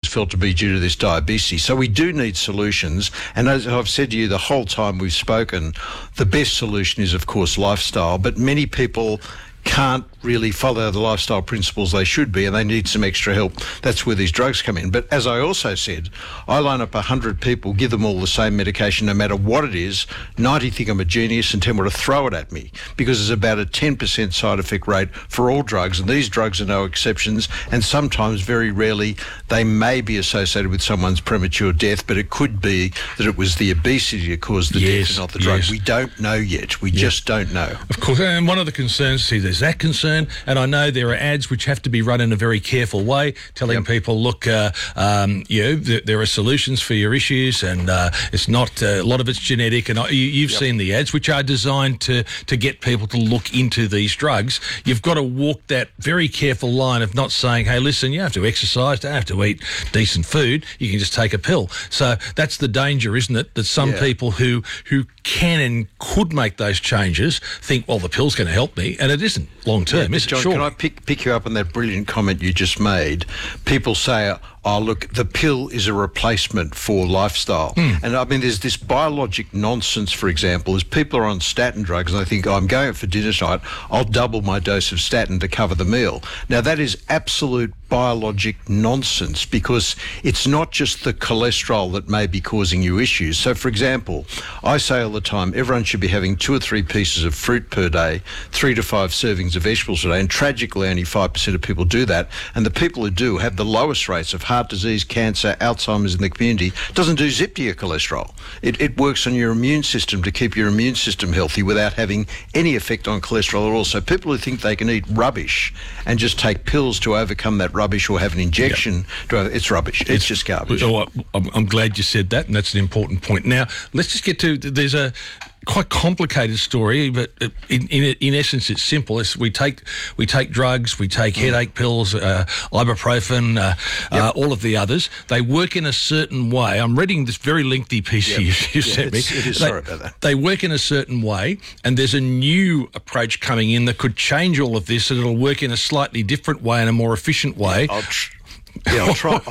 felt to be due to this diabetes. So we do need solutions. And as I've said to you the whole time we've spoken, the best solution is, of course, lifestyle. But many people can't really follow the lifestyle principles they should be, and they need some extra help. That's where these drugs come in. But as I also said, I line up 100 people, give them all the same medication, no matter what it is. 90 think I'm a genius and tell me to throw it at me, because there's about a 10% side effect rate for all drugs, and these drugs are no exceptions. And sometimes, very rarely, they may be associated with someone's premature death, but it could be that it was the obesity that caused the death and not the drug. We don't know yet. We just don't know. Of course, and one of the concerns, see, there's that concern, and I know there are ads which have to be run in a very careful way, telling people, look, there are solutions for your issues, and it's not, a lot of it's genetic, and you've seen the ads, which are designed to get people to look into these drugs. You've got to walk that very careful line of not saying, hey, listen, you have to exercise, don't have to eat decent food, you can just take a pill. So that's the danger, isn't it, that some people who can and could make those changes think, well, the pill's going to help me, and it isn't long term, is it? John, can I pick you up on that brilliant comment you just made? People say, oh, look, the pill is a replacement for lifestyle. And I mean, there's this biologic nonsense, for example, as people are on statin drugs and they think, oh, I'm going out for dinner tonight, I'll double my dose of statin to cover the meal. Now, that is absolute biologic nonsense, because it's not just the cholesterol that may be causing you issues. So, for example, I say all the time, everyone should be having 2 or 3 pieces of fruit per day, 3 to 5 servings of vegetables a day, and tragically only 5% of people do that. And the people who do have the lowest rates of heart disease, cancer, Alzheimer's in the community. It doesn't do zip to your cholesterol. It works on your immune system to keep your immune system healthy without having any effect on cholesterol at all. So people who think they can eat rubbish and just take pills to overcome that rubbish or have an injection, it's rubbish. It's just garbage. Oh, I'm glad you said that, and that's an important point. Now, let's just get to, there's a quite complicated story, but in essence, it's simple. We take drugs, we take headache pills, ibuprofen, all of the others. They work in a certain way. I'm reading this very lengthy piece you sent me. It is, sorry about that. They work in a certain way, and there's a new approach coming in that could change all of this, and it'll work in a slightly different way and a more efficient way. I'll try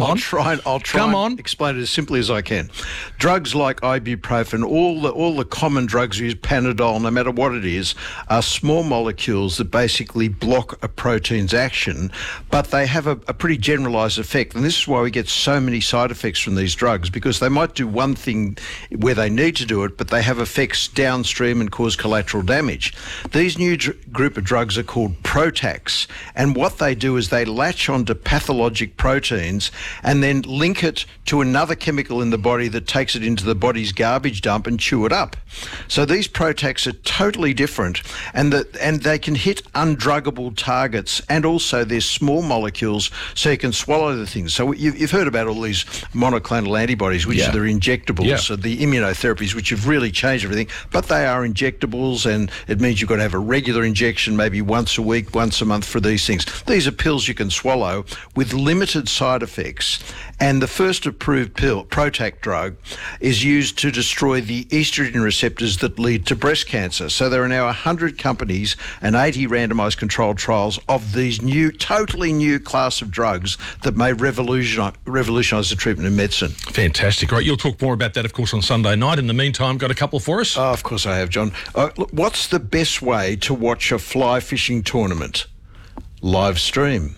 and explain it as simply as I can. Drugs like ibuprofen, all the common drugs used, Panadol, no matter what it is, are small molecules that basically block a protein's action, but they have a pretty generalised effect. And this is why we get so many side effects from these drugs, because they might do one thing where they need to do it, but they have effects downstream and cause collateral damage. These new group of drugs are called PROTACs, and what they do is they latch onto pathologic proteins and then link it to another chemical in the body that takes it into the body's garbage dump and chew it up. So these PROTACs are totally different, and they can hit undruggable targets, and also they're small molecules, so you can swallow the things. So you've heard about all these monoclonal antibodies, which are the injectables, so the immunotherapies, which have really changed everything, but they are injectables, and it means you've got to have a regular injection, maybe once a week, once a month for these things. These are pills you can swallow with limited side effects, and the first approved pill, PROTAC drug, is used to destroy the estrogen receptors that lead to breast cancer. So there are now 100 companies and 80 randomised controlled trials of these totally new class of drugs that may revolutionise the treatment of medicine. Fantastic. Right, you'll talk more about that, of course, on Sunday night. In the meantime, got a couple for us? Of course I have, John. Look, what's the best way to watch a fly fishing tournament? Live stream.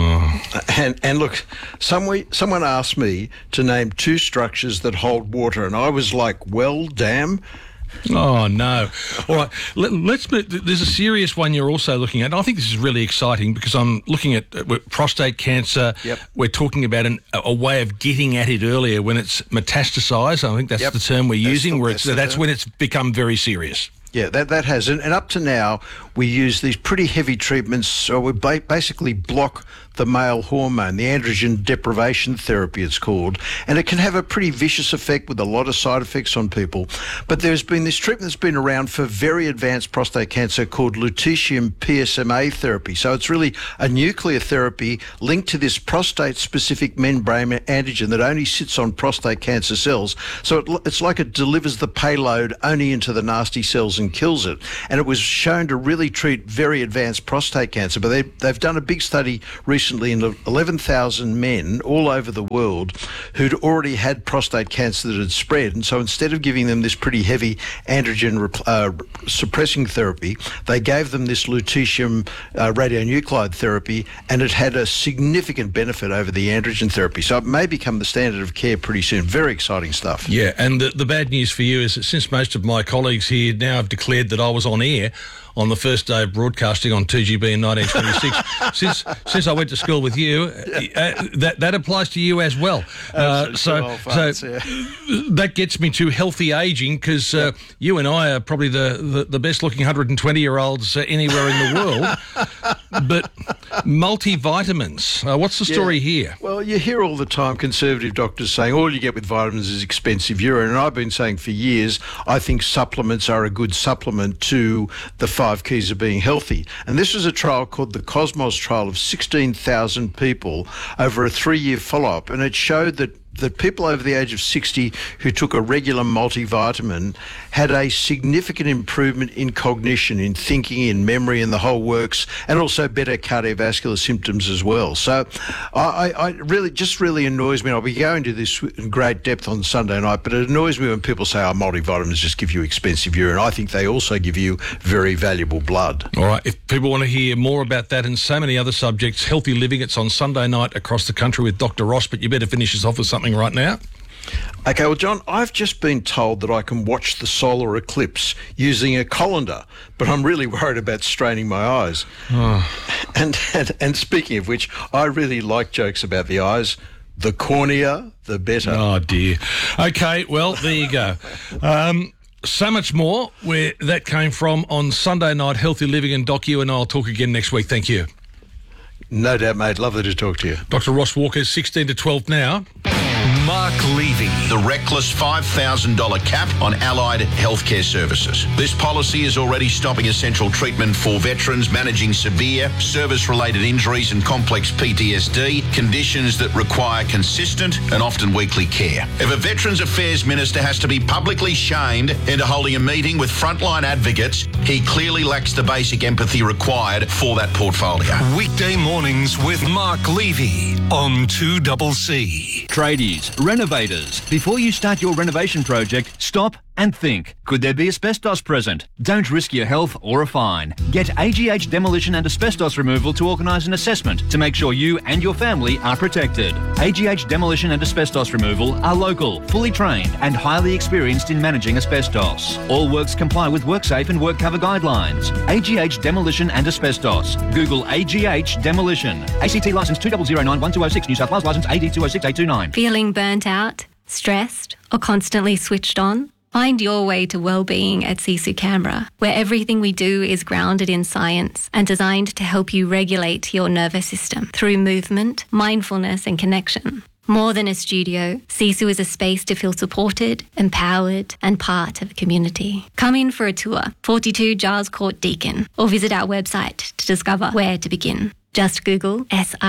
And look, someone asked me to name 2 structures that hold water, and I was like, well, damn. Oh, no. All right, let's. There's a serious one you're also looking at. And I think this is really exciting, because I'm looking at prostate cancer. We're talking about a way of getting at it earlier when it's metastasised. I think that's the term we're using, that's when it's become very serious. Yeah, that has. And up to now, we use these pretty heavy treatments. So we basically block the male hormone, the androgen deprivation therapy it's called, and it can have a pretty vicious effect with a lot of side effects on people. But there's been this treatment that's been around for very advanced prostate cancer called lutetium PSMA therapy. So it's really a nuclear therapy linked to this prostate-specific membrane antigen that only sits on prostate cancer cells. So it's like it delivers the payload only into the nasty cells and kills it. And it was shown to really treat very advanced prostate cancer. But they've done a big study recently recently in 11,000 men all over the world who'd already had prostate cancer that had spread. And so instead of giving them this pretty heavy androgen suppressing therapy, they gave them this lutetium radionuclide therapy, and it had a significant benefit over the androgen therapy. So it may become the standard of care pretty soon. Very exciting stuff. Yeah, and the bad news for you is that since most of my colleagues here now have declared that I was on air on the first day of broadcasting on 2GB in 1926, since I went to school with you, that applies to you as well. So that gets me to healthy ageing, because you and I are probably the best looking 120-year-olds anywhere in the world. But multivitamins, what's the story here? Well, you hear all the time conservative doctors saying all you get with vitamins is expensive urine, and I've been saying for years I think supplements are a good supplement to the 5 keys of being healthy. And this was a trial called the Cosmos trial of 16,000 people over a 3-year follow-up, and it showed that people over the age of 60 who took a regular multivitamin had a significant improvement in cognition, in thinking, in memory, and the whole works, and also better cardiovascular symptoms as well. So I really annoys me. I'll be going to this in great depth on Sunday night, but it annoys me when people say, multivitamins just give you expensive urine. I think they also give you very valuable blood. All right. If people want to hear more about that and so many other subjects, healthy living, it's on Sunday night across the country with Dr. Ross, but you better finish us off with something right now. Okay, well, John, I've just been told that I can watch the solar eclipse using a colander, but I'm really worried about straining my eyes. Oh. And speaking of which, I really like jokes about the eyes. The cornea, the better. Oh, dear. Okay, well, there you go. So much more where that came from on Sunday night, Healthy Living, and Doc, you and I'll talk again next week. Thank you. No doubt, mate. Lovely to talk to you. Dr. Ross Walker, 16 to 12 now. Mark Levy. The reckless $5,000 cap on allied healthcare services. This policy is already stopping essential treatment for veterans managing severe service-related injuries and complex PTSD, conditions that require consistent and often weekly care. If a Veterans Affairs Minister has to be publicly shamed into holding a meeting with frontline advocates, he clearly lacks the basic empathy required for that portfolio. Weekday mornings with Mark Levy on 2CC. Tradies, renovators. Before you start your renovation project, stop and think. Could there be asbestos present? Don't risk your health or a fine. Get AGH Demolition and Asbestos Removal to organise an assessment to make sure you and your family are protected. AGH Demolition and Asbestos Removal are local, fully trained and highly experienced in managing asbestos. All works comply with WorkSafe and WorkCover guidelines. AGH Demolition and Asbestos. Google AGH Demolition. ACT licence 2009-1206, New South Wales licence AD 206829. Feeling burnt out, stressed, or constantly switched on? Find your way to well-being at Sisu Canberra, where everything we do is grounded in science and designed to help you regulate your nervous system through movement, mindfulness and connection. More than a studio, Sisu is a space to feel supported, empowered and part of a community. Come in for a tour, 42 Giles Court, Deakin, or visit our website to discover where to begin. Just Google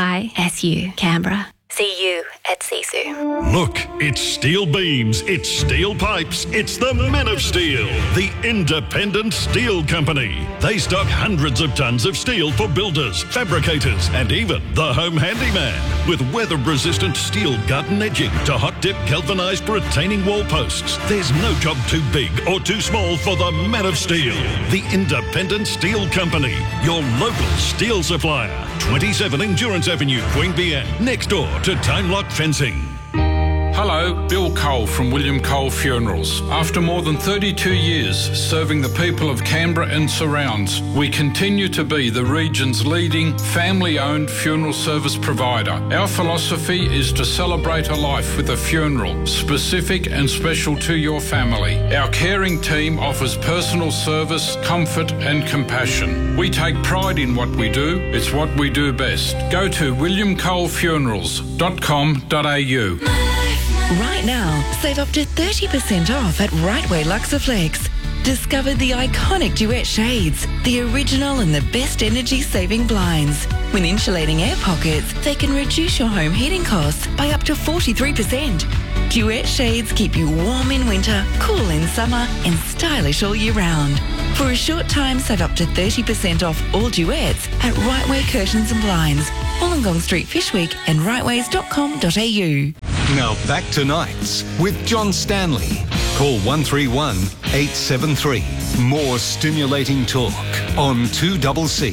SISU Canberra. See you at Sisu. Look, it's steel beams, it's steel pipes, it's the Men of Steel, the independent steel company. They stock hundreds of tons of steel for builders, fabricators, and even the home handyman. With weather-resistant steel garden edging to hot-dip galvanised retaining wall posts, there's no job too big or too small for the Men of Steel, the independent steel company, your local steel supplier. 27 Endurance Avenue, Queanbeyan, next door to Time Lock Fencing. Hello, Bill Cole from William Cole Funerals. After more than 32 years serving the people of Canberra and surrounds, we continue to be the region's leading family-owned funeral service provider. Our philosophy is to celebrate a life with a funeral, specific and special to your family. Our caring team offers personal service, comfort and compassion. We take pride in what we do. It's what we do best. Go to williamcolefunerals.com.au. Right now, save up to 30% off at Rightway Luxaflex. Discover the iconic Duet shades, the original and the best energy-saving blinds. When insulating air pockets, they can reduce your home heating costs by up to 43%. Duet shades keep you warm in winter, cool in summer, and stylish all year round. For a short time, save up to 30% off all Duets at Rightway Curtains and Blinds. Wollongong Street Fish Week and rightways.com.au. Now back to Nights with John Stanley. Call 131 873. More stimulating talk on 2CC.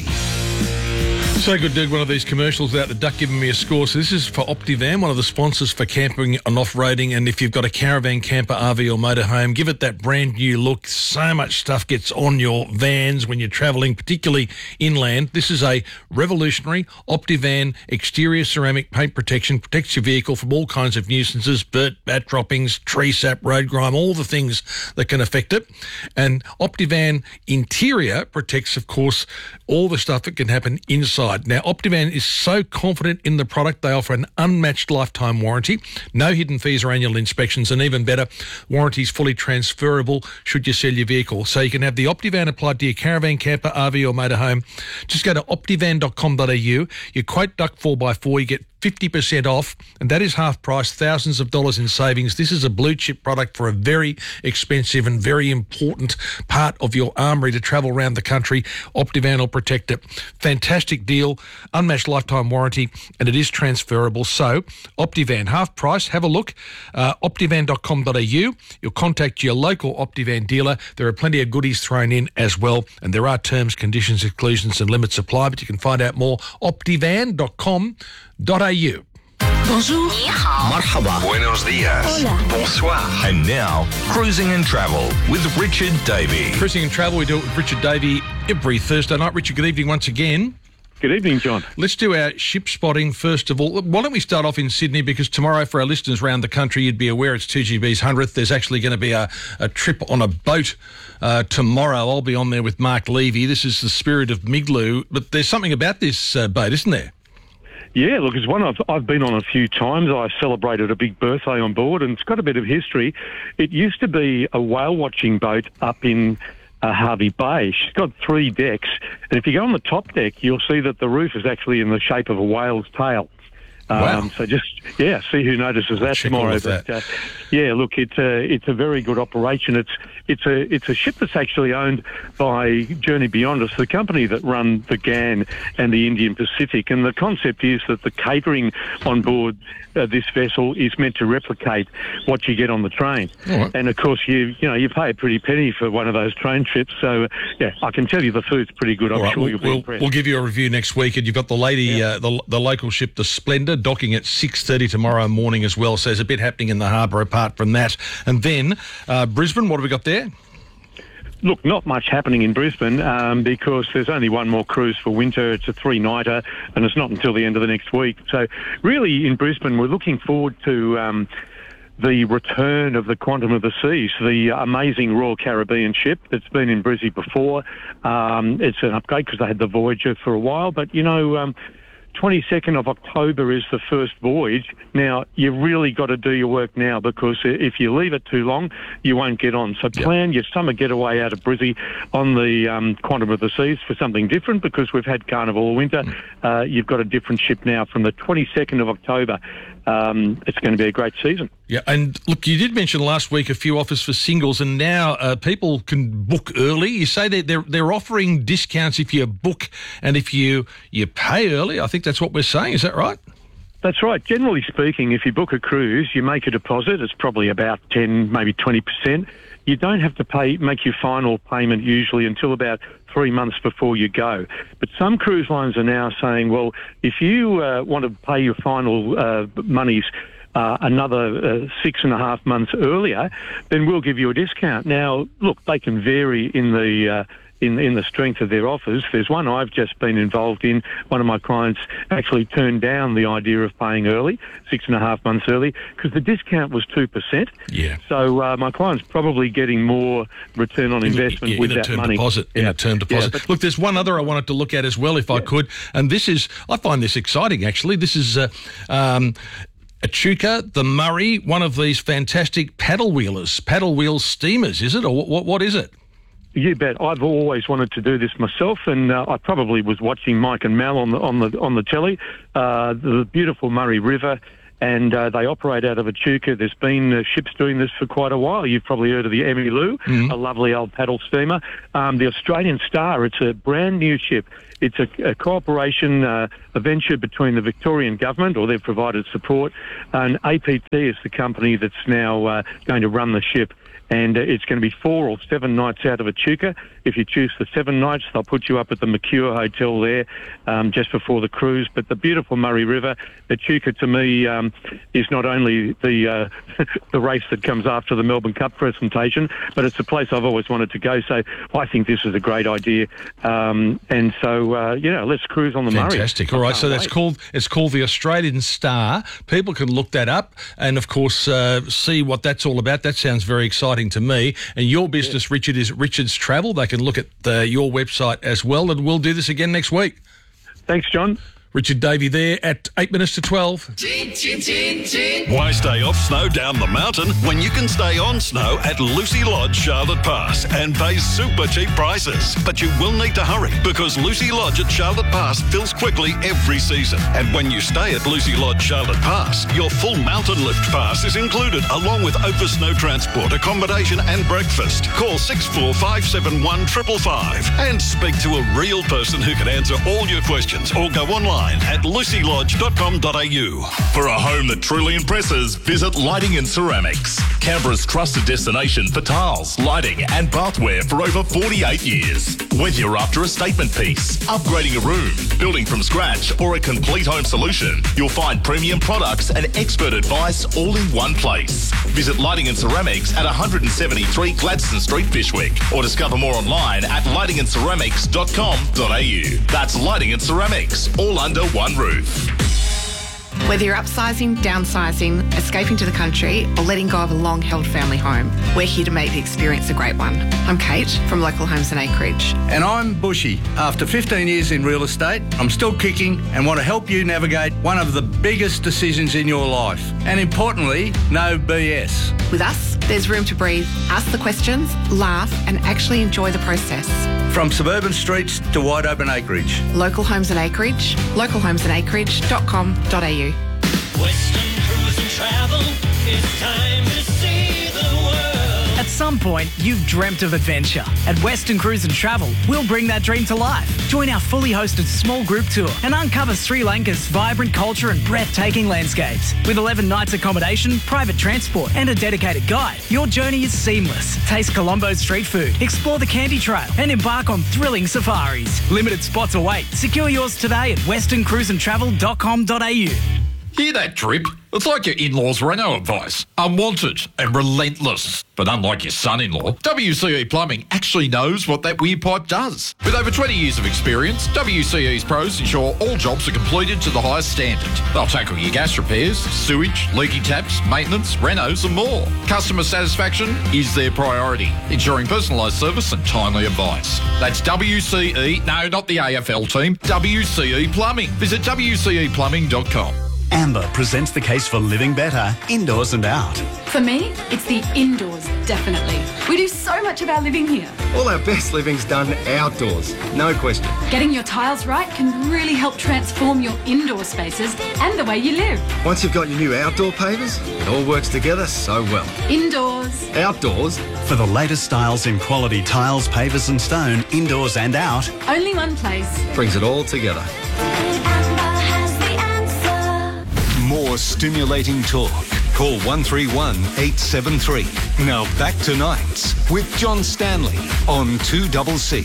So good, dude. One of these commercials without the duck giving me a score. So this is for Optivan, one of the sponsors for camping and off-roading. And if you've got a caravan, camper, RV or motorhome, give it that brand new look. So much stuff gets on your vans when you're travelling, particularly inland. This is a revolutionary Optivan exterior ceramic paint protection. Protects your vehicle from all kinds of nuisances, dirt, bat droppings, tree sap, road grime, all the things that can affect it. And Optivan interior protects, of course, all the stuff that can happen inside. Now, Optivan is so confident in the product, they offer an unmatched lifetime warranty, no hidden fees or annual inspections, and even better, warranties fully transferable should you sell your vehicle. So you can have the Optivan applied to your caravan, camper, RV or motorhome. Just go to optivan.com.au. You quote Duck 4x4, you get 50% off, and that is half price, thousands of dollars in savings. This is a blue chip product for a very expensive and very important part of your armoury to travel around the country. Optivan will protect it. Fantastic deal, unmatched lifetime warranty, and it is transferable. So Optivan, half price, have a look. Optivan.com.au. You'll contact your local Optivan dealer. There are plenty of goodies thrown in as well, and there are terms, conditions, exclusions and limits apply, but you can find out more. Optivan.com.au. Bonjour. Ni hao. Marhaba. Buenos dias. Hola. Bonsoir. And now, Cruising and Travel with Richard Davey. Cruising and Travel, we do it with Richard Davey every Thursday night. Richard, good evening once again. Good evening, John. Let's do our ship spotting first of all. Why don't we start off in Sydney, because tomorrow for our listeners around the country, you'd be aware it's 2GB's 100th. There's actually going to be a trip on a boat tomorrow. I'll be on there with Mark Levy. This is the Spirit of Migloo, but there's something about this boat, isn't there? Yeah, look, it's one I've been on a few times. I celebrated a big birthday on board, and it's got a bit of history. It used to be a whale-watching boat up in Hervey Bay. She's got 3 decks, and if you go on the top deck, you'll see that the roof is actually in the shape of a whale's tail. Wow. So just, see who notices that tomorrow. But, look, it's a very good operation. It's a ship that's actually owned by Journey Beyond Us, the company that run the GAN and the Indian Pacific. And the concept is that the catering on board this vessel is meant to replicate what you get on the train. Right. And of course, you pay a pretty penny for one of those train trips. So I can tell you the food's pretty good. I'm sure you'll be impressed. We'll give you a review next week, and you've got the lady, the local ship, the Splendor, docking at 6:30 tomorrow morning as well. So there's a bit happening in the harbour apart from that. And then Brisbane, what have we got there? Look, not much happening in Brisbane because there's only one more cruise for winter. It's a 3-nighter, and it's not until the end of the next week. So really in Brisbane, we're looking forward to the return of the Quantum of the Seas, the amazing Royal Caribbean ship that's been in Brizzy before. It's an upgrade because they had the Voyager for a while, but 22nd of October is the first voyage. Now, you've really got to do your work now, because if you leave it too long, you won't get on. So plan your summer getaway out of Brizzy on the Quantum of the Seas for something different, because we've had Carnival all winter. You've got a different ship now from the 22nd of October. It's going to be a great season. Yeah, and look, you did mention last week a few offers for singles, and now people can book early. You say they're offering discounts if you book and if you pay early. I think that's what we're saying. Is that right? That's right. Generally speaking, if you book a cruise, you make a deposit. It's probably about 10, maybe 20%. You don't have to make your final payment usually until about 3 months before you go. But some cruise lines are now saying, well, if you want to pay your final monies another 6.5 months earlier, then we'll give you a discount. Now, look, they can vary in the strength of their offers. There's one I've just been involved in. One of my clients actually turned down the idea of paying early, 6.5 months early, because the discount was 2%. Yeah. So my client's probably getting more return on investment with that money. In a term deposit. Yeah, look, there's one other I wanted to look at as well, if I could, and I find this exciting actually. This is Echuca, the Murray, one of these fantastic paddle wheel steamers, is it, or what is it? You bet. I've always wanted to do this myself, and I probably was watching Mike and Mel on the telly. The beautiful Murray River and they operate out of Echuca. There's been ships doing this for quite a while. You've probably heard of the Emmylou, a lovely old paddle steamer. The Australian Star, it's a brand new ship. It's a cooperation, a venture between the Victorian government, or they've provided support, and APT is the company that's now going to run the ship. And it's going to be 4 or 7 nights out of Echuca. If you choose the 7 nights, they'll put you up at the Mercure Hotel there just before the cruise. But the beautiful Murray River, Echuca to me is not only the the race that comes after the Melbourne Cup presentation, but it's a place I've always wanted to go. So I think this is a great idea. And so, let's cruise on the Murray. Fantastic. All right, so it's called the Australian Star. People can look that up and, of course, see what that's all about. That sounds very exciting to me. And your business, Richard, is Richard's Travel. They can look at your website as well, and we'll do this again next week. Thanks, John. Richard Davey there at 8 minutes to 12. Why stay off snow down the mountain when you can stay on snow at Lucy Lodge, Charlotte Pass, and pay super cheap prices? But you will need to hurry, because Lucy Lodge at Charlotte Pass fills quickly every season. And when you stay at Lucy Lodge, Charlotte Pass, your full mountain lift pass is included, along with over snow transport, accommodation and breakfast. Call 64571 555 and speak to a real person who can answer all your questions, or go online at lucylodge.com.au. For a home that truly impresses, visit Lighting and Ceramics, Canberra's trusted destination for tiles, lighting and bathware for over 48 years. Whether you're after a statement piece, upgrading a room, building from scratch, or a complete home solution, you'll find premium products and expert advice all in one place. Visit Lighting and Ceramics at 173 Gladstone Street, Fyshwick, or discover more online at lightingandceramics.com.au. That's Lighting and Ceramics, all under one roof. Whether you're upsizing, downsizing, escaping to the country, or letting go of a long-held family home, we're here to make the experience a great one. I'm Kate from Local Homes and Acreage. And I'm Bushy. After 15 years in real estate, I'm still kicking and want to help you navigate one of the biggest decisions in your life. And importantly, no BS. With us, there's room to breathe, ask the questions, laugh, and actually enjoy the process. From suburban streets to wide open acreage. Local Homes and Acreage, localhomesandaCreage.com.au. Western Cruise and Travel, it's time to see the world. At some point, you've dreamt of adventure. At Western Cruise and Travel, we'll bring that dream to life. Join our fully hosted small group tour and uncover Sri Lanka's vibrant culture and breathtaking landscapes. With 11 nights accommodation, private transport and a dedicated guide, your journey is seamless. Taste Colombo's street food, explore the Candy Trail and embark on thrilling safaris. Limited spots await. Secure yours today at westerncruiseandtravel.com.au. Hear that drip? It's like your in-laws' Renault advice. Unwanted and relentless. But unlike your son-in-law, WCE Plumbing actually knows what that weird pipe does. With over 20 years of experience, WCE's pros ensure all jobs are completed to the highest standard. They'll tackle your gas repairs, sewage, leaky taps, maintenance, renos and more. Customer satisfaction is their priority, ensuring personalised service and timely advice. That's WCE, no, not the AFL team, WCE Plumbing. Visit WCEplumbing.com. Amber presents the case for living better, indoors and out. For me, it's the indoors, definitely. We do so much of our living here. All our best living's done outdoors, no question. Getting your tiles right can really help transform your indoor spaces and the way you live. Once you've got your new outdoor pavers, it all works together so well. Indoors. Outdoors. For the latest styles in quality tiles, pavers and stone, indoors and out. Only one place. Brings it all together. More stimulating talk. Call 131 873. Now back to Nights with John Stanley on 2CC.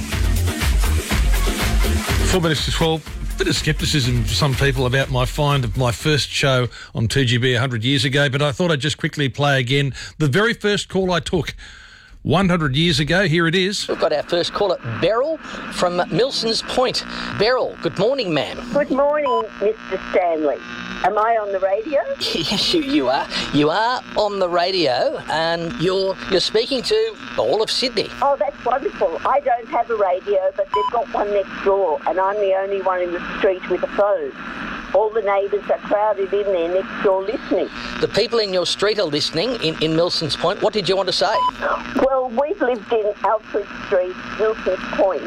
4 minutes to 12. Bit of scepticism for some people about my find of my first show on 2GB 100 years ago, but I thought I'd just quickly play again the very first call I took 100 years ago. Here it is. We've got our first caller, Beryl from Milsons Point. Beryl, good morning, ma'am. Good morning, Mr. Stanley. Am I on the radio? Yes, you are. You are on the radio, and you're speaking to all of Sydney. Oh, that's wonderful. I don't have a radio, but they've got one next door, and I'm the only one in the street with a phone. All the neighbours are crowded in there next door listening. The people in your street are listening in Milsons Point. What did you want to say? Well, we've lived in Alfred Street, Milsons Point.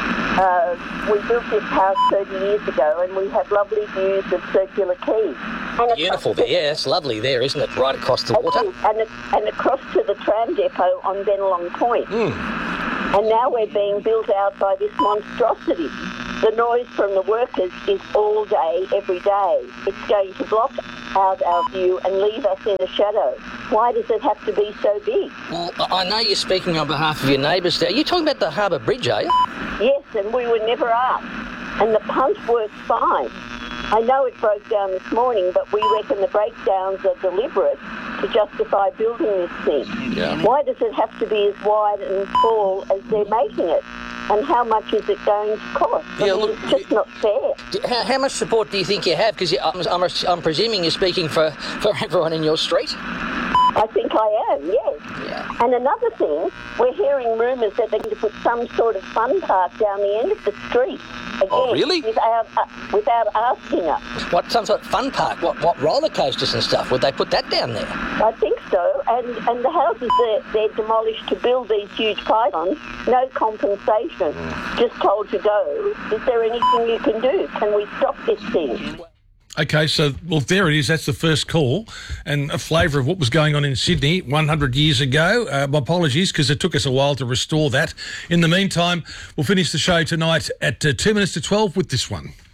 We built this house 30 years ago, and we have lovely views of Circular Quay. Beautiful there. Yeah, it's lovely there, isn't it? Right across the water. And across to the tram depot on Bennelong Point. And now we're being built out by this monstrosity. The noise from the workers is all day, every day. It's going to block out our view and leave us in the shadow. Why does it have to be so big? Well, I know you're speaking on behalf of your neighbours there. You're talking about the Harbour Bridge, are you? Yes, and we were never asked. And the punt works fine. I know it broke down this morning, but we reckon the breakdowns are deliberate to justify building this thing. Yeah. Why does it have to be as wide and tall as they're making it? And how much is it going to cost? It's just not fair. How much support do you think you have? Because I'm presuming you're speaking for everyone in your street. I think I am, yes. Yeah. And another thing, we're hearing rumours that they're going to put some sort of fun park down the end of the street. Again, Oh, really? Without asking us. What, some sort of fun park? What roller coasters and stuff? Would they put that down there? I think so. And the houses they're demolished to build these huge pylons, no compensation, just told to go. Is there anything you can do? Can we stop this thing? Okay, so, well, there it is. That's the first call and a flavour of what was going on in Sydney 100 years ago. My apologies, because it took us a while to restore that. In the meantime, we'll finish the show tonight at 2 minutes to 12 with this one.